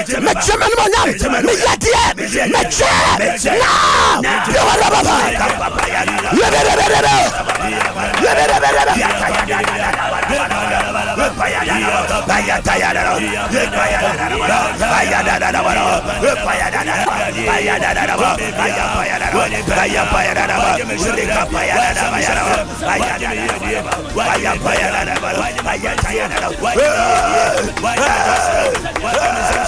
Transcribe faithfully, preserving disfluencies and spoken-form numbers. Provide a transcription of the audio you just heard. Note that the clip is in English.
Mechemen Monyam, Miyadia, Meche, now, you are a baba.